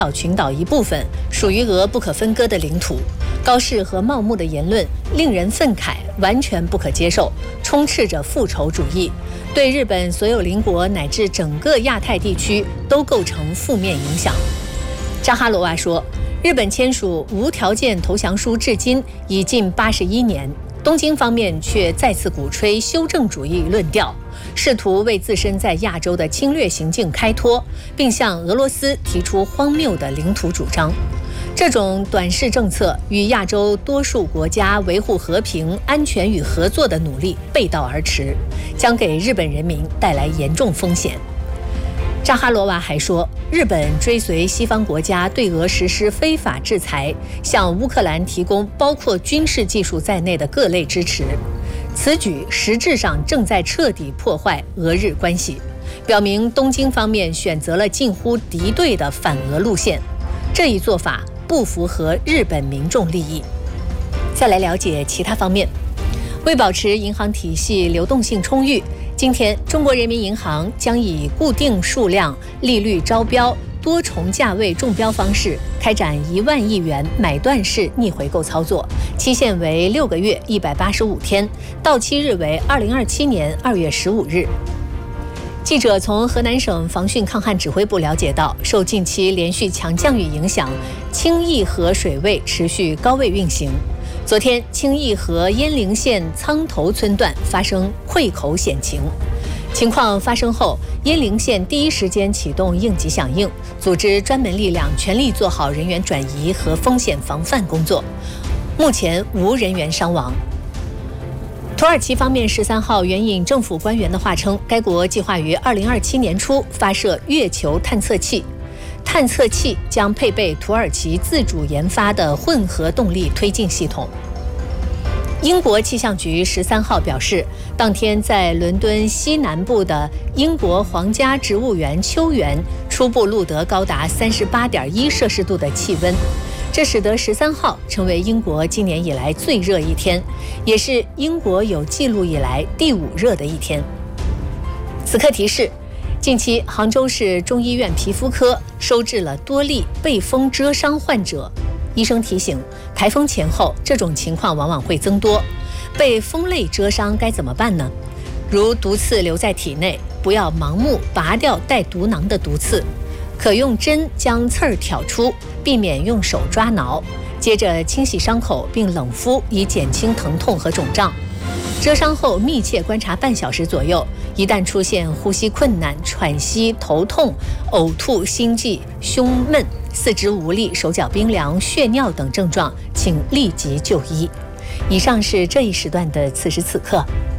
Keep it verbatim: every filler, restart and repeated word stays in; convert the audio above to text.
岛群岛一部分，属于俄不可分割的领土。高市和茂木的言论令人愤慨，完全不可接受，充斥着复仇主义，对日本所有邻国乃至整个亚太地区都构成负面影响。扎哈罗娃说，日本签署无条件投降书至今已近八十一年，东京方面却再次鼓吹修正主义论调，试图为自身在亚洲的侵略行径开脱，并向俄罗斯提出荒谬的领土主张。这种短视政策与亚洲多数国家维护和平、安全与合作的努力背道而驰，将给日本人民带来严重风险。扎哈罗娃还说，日本追随西方国家对俄实施非法制裁，向乌克兰提供包括军事技术在内的各类支持，此举实质上正在彻底破坏俄日关系，表明东京方面选择了近乎敌对的反俄路线，这一做法不符合日本民众利益。再来了解其他方面，为保持银行体系流动性充裕，今天中国人民银行将以固定数量利率招标、多重价位中标方式开展一万亿元买断式逆回购操作，期限为六个月一百八十五天，到期日为二零二七年二月十五日。记者从河南省防汛抗旱指挥部了解到，受近期连续强降雨影响，清义河水位持续高位运行。昨天，清义河鄢陵县苍头村段发生溃口险情。情况发生后，鄢陵县第一时间启动应急响应，组织专门力量全力做好人员转移和风险防范工作。目前无人员伤亡。土耳其方面十三号援引政府官员的话称，该国计划于二零二七年初发射月球探测器，探测器将配备土耳其自主研发的混合动力推进系统。英国气象局十三号表示，当天在伦敦西南部的英国皇家植物园秋园初步录得高达三十八点一摄氏度的气温，这使得十三号成为英国今年以来最热一天，也是英国有记录以来第五热的一天。此刻提示，近期杭州市中医院皮肤科收治了多例被风蛰伤患者，医生提醒，台风前后这种情况往往会增多。被风类蛰伤该怎么办呢？如毒刺留在体内，不要盲目拔掉带毒囊的毒刺，可用针将刺儿挑出，避免用手抓挠，接着清洗伤口并冷敷，以减轻疼痛和肿胀。蛰伤后密切观察半小时左右，一旦出现呼吸困难、喘息、头痛、呕吐、心悸、胸闷、四肢无力、手脚冰凉、血尿等症状，请立即就医。以上是这一时段的此时此刻。